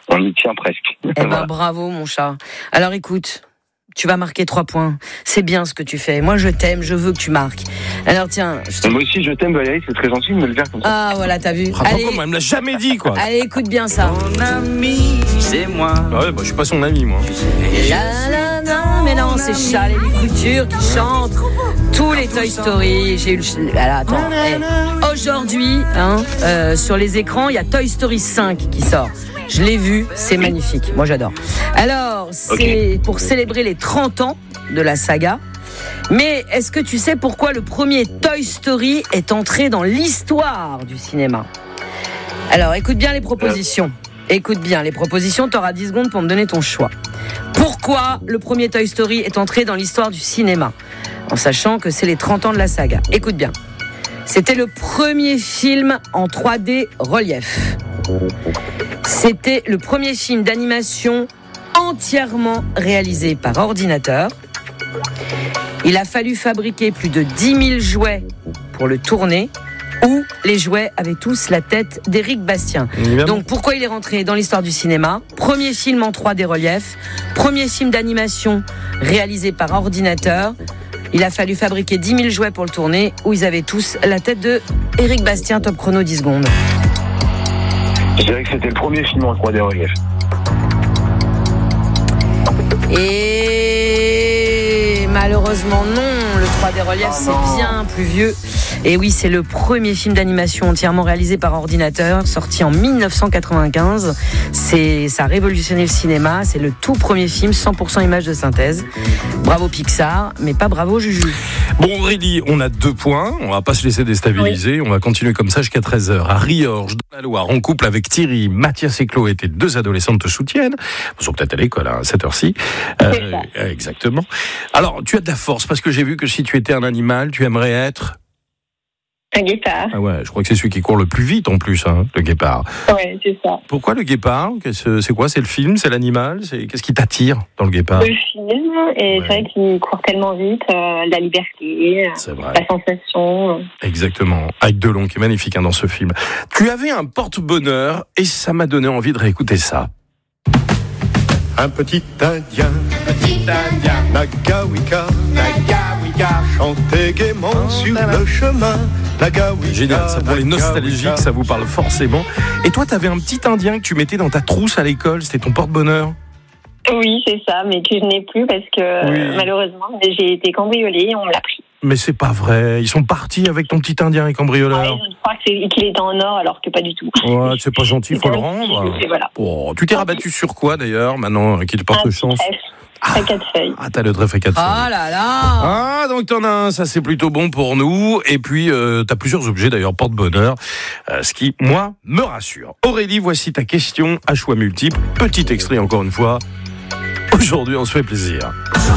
On y tient presque. Eh ben, bravo, mon chat. Alors, écoute, tu vas marquer 3 points. C'est bien ce que tu fais. Moi, je t'aime, je veux que tu marques. Alors, tiens. Moi aussi, je t'aime, Valérie, c'est très gentil de me le faire comme ça. Ah, voilà, t'as vu. Allez, elle me l'a jamais dit, quoi. Allez, écoute bien ça. Mon ami, c'est moi. Ah ouais, je suis pas son ami, moi. Mais non, c'est Charles et les Coutures qui chantent tous les Toy Story. J'ai eu le... Alors, attends. Aujourd'hui, sur les écrans, il y a Toy Story 5 qui sort. Je l'ai vu, c'est magnifique. Moi, j'adore. Alors, c'est pour célébrer les 30 ans de la saga. Mais est-ce que tu sais pourquoi le premier Toy Story est entré dans l'histoire du cinéma ? Alors, écoute bien les propositions. T'auras 10 secondes pour me donner ton choix. Pourquoi le premier Toy Story est entré dans l'histoire du cinéma ? En sachant que c'est les 30 ans de la saga. Écoute bien. C'était le premier film en 3D relief. C'était le premier film d'animation entièrement réalisé par ordinateur. Il a fallu fabriquer plus de 10 000 jouets pour le tourner, où les jouets avaient tous la tête d'Éric Bastien. Donc pourquoi il est rentré dans l'histoire du cinéma ? Premier film en 3D relief, premier film d'animation réalisé par ordinateur. Il a fallu fabriquer 10 000 jouets pour le tourner, où ils avaient tous la tête de Éric Bastien. Top chrono, 10 secondes. Je dirais que c'était le premier film en 3D relief. Et malheureusement non, le 3D relief c'est bien plus vieux. Et oui, c'est le premier film d'animation entièrement réalisé par ordinateur, sorti en 1995. Ça a révolutionné le cinéma, c'est le tout premier film 100% images de synthèse. Bravo Pixar, mais pas bravo Juju. Bon Aurélie, on a 2 points, on va pas se laisser déstabiliser, On va continuer comme ça jusqu'à 13h. À Riorges, dans la Loire, en couple avec Thierry, Mathias et Chloé, tes 2 adolescentes te soutiennent. Ils sont peut-être à l'école à cette heure-ci. Exactement. Alors, tu as de la force, parce que j'ai vu que si tu étais un animal, tu aimerais être... Un guépard. Ah ouais, je crois que c'est celui qui court le plus vite en plus, le guépard. Ouais, c'est ça. Pourquoi le guépard ? C'est quoi ? C'est le film ? C'est l'animal ? Qu'est-ce qui t'attire dans le guépard ? Le film, et c'est vrai qu'il court tellement vite, la liberté, la sensation. Exactement, avec Delon qui est magnifique dans ce film. Tu avais un porte-bonheur et ça m'a donné envie de réécouter ça. Un petit Indien, Nagawika, chantait gaiement sur le chemin. Nagawika, génial, ça pour les nostalgiques, ça vous parle forcément. Et toi, t'avais un petit Indien que tu mettais dans ta trousse à l'école, c'était ton porte-bonheur ? Oui, c'est ça, mais que je n'ai plus parce que malheureusement, j'ai été cambriolée et on me l'a pris. Mais c'est pas vrai, ils sont partis avec ton petit Indien et cambrioleur. Ouais, je crois qu'il était en or alors que pas du tout. Ouais, c'est pas gentil, il faut le rendre. Voilà. Oh, tu t'es rabattu sur quoi d'ailleurs, maintenant, qui te porte chance ? À 4 feuilles. Ah, t'as le trèfle à 4 feuilles. Ah là là. Ah, donc t'en as un, ça c'est plutôt bon pour nous. Et puis, t'as plusieurs objets d'ailleurs, porte-bonheur. Ce qui, moi, me rassure. Aurélie, voici ta question à choix multiples. Petit extrait encore une fois. Aujourd'hui, on se fait plaisir.